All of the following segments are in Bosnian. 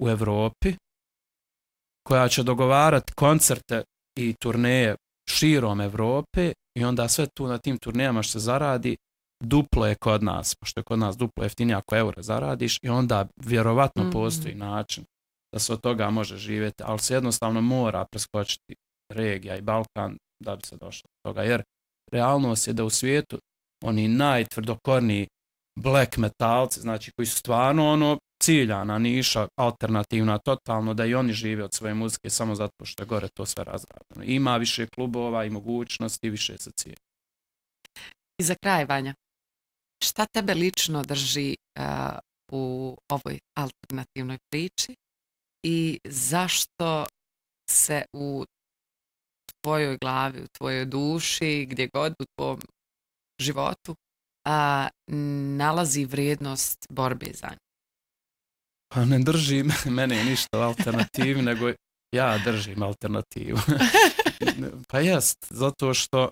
u Evropi, koja će dogovarati koncerte i turneje širom Evrope i onda sve tu na tim turnejama što se zaradi duplo je kod nas, pošto je kod nas duplo jeftinije ako euro zaradiš i onda vjerovatno postoji način da se od toga može živjeti, ali se jednostavno mora preskočiti regija i Balkan da bi se došlo do toga, jer realnost je da u svijetu oni najtvrdokorniji black metalci, znači koji su stvarno ciljana niša, alternativna, totalno, da i oni žive od svoje muzike samo zato što je gore to sve razradeno. Ima više klubova i mogućnosti, više se cijeli. I za kraj, Vanja, šta tebe lično drži u ovoj alternativnoj priči i zašto se u tvojoj glavi, u tvojoj duši, gdje god u tvom životu nalazi vrijednost borbe za nju? Pa ne drži mene ništa alternativu, nego ja držim alternativu. Pa jest, zato što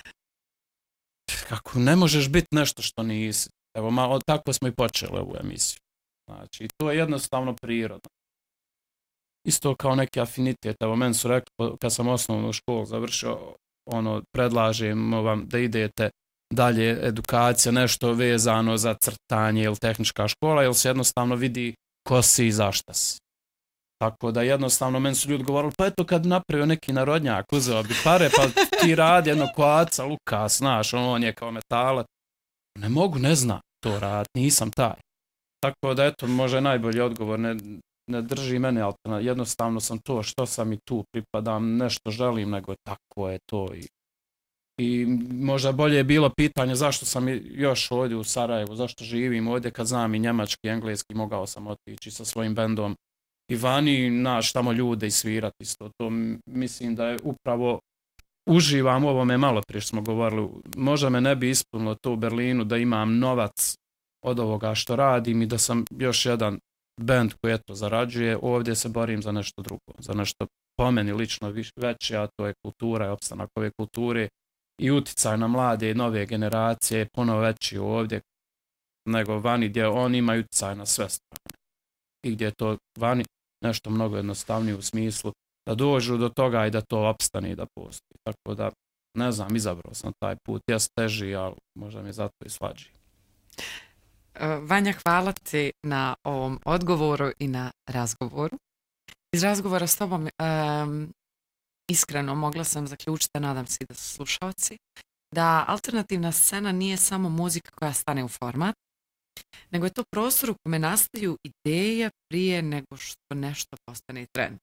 kako ne možeš biti nešto što nisi. Evo, tako smo i počeli ovu emisiju. Znači, to je jednostavno prirodno. Isto kao neki afinitet. Evo, meni su rekli, kad sam osnovnu školu završio, predlažemo vam da idete dalje edukacija, nešto vezano za crtanje ili tehnička škola, jer se jednostavno vidi ko si i zašta si. Tako da jednostavno meni su ljudi govorili, pa eto kad napravio neki narodnjak, uzeo bi pare, pa ti radi jedno kvaca, Lukas, znaš, on je kao metalac. Ne mogu, ne znam to raditi, nisam taj. Tako da eto, možda je najbolji odgovor, ne drži mene alternativno, jednostavno sam to što sam i tu pripadam, nešto želim, nego tako je to. I možda bolje je bilo pitanje zašto sam još ovdje u Sarajevu, zašto živim ovdje kad znam i njemački i engleski, mogao sam otići sa svojim bendom i vani, naš tamo ljude i svirati isto. To mislim da je upravo uživam u ovome, malo prije smo govorili, možda me ne bi ispunilo to u Berlinu da imam novac od ovoga što radim i da sam još jedan bend koji eto zarađuje, ovdje se borim za nešto drugo, za nešto po meni lično veće, a to je kultura i opstanak ove kulture i uticaj na mlade i nove generacije je puno veći ovdje nego vani gdje oni imaju uticaj na sve strane i gdje je to vani nešto mnogo jednostavnije u smislu da dođu do toga i da to opstane i da postoji. Tako da, ne znam, izabrao sam taj put. Ja teži, ali možda mi je zato i slađi. Vanja, hvala ti na ovom odgovoru i na razgovoru. Iz razgovora s tobom iskreno mogla sam zaključiti, nadam se da su slušalci, da alternativna scena nije samo muzika koja stane u format, nego je to prostor u kome nastaju ideje prije nego što nešto postane trend.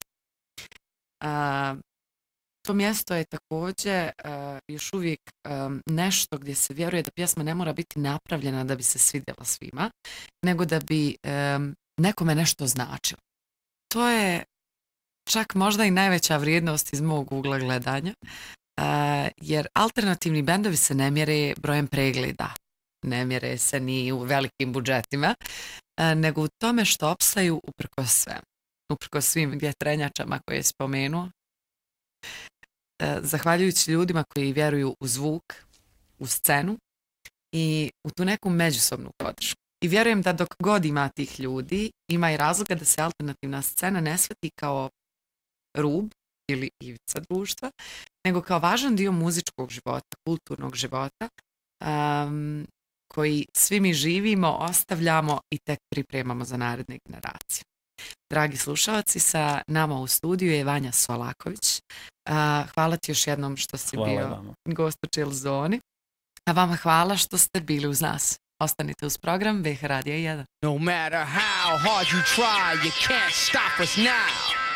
To mjesto je također još uvijek nešto gdje se vjeruje da pjesma ne mora biti napravljena da bi se svidjela svima, nego da bi nekome nešto značilo. To je čak možda i najveća vrijednost iz mog ugla gledanja, jer alternativni bendovi se ne mjere brojem pregleda, ne mjere se ni u velikim budžetima, nego u tome što opstaju uprkos svemu, uprkos svim vjetrenjačama koje je spomenuo. Zahvaljujući ljudima koji vjeruju u zvuk, u scenu i u tu neku međusobnu podršku. I vjerujem da dok god ima tih ljudi, ima i razloga da se alternativna scena ne shvati kao rub ili ivica društva, nego kao važan dio muzičkog života, kulturnog života, koji svi mi živimo, ostavljamo i tek pripremamo za naredne generacije. Dragi slušalci, sa nama u studiju je Vanja Solaković. Hvala ti još jednom što si bio gost u Chill Zoni. A vama hvala što ste bili uz nas. Ostanite uz program VH Radija 1. No matter how hard you try, you can't stop us now.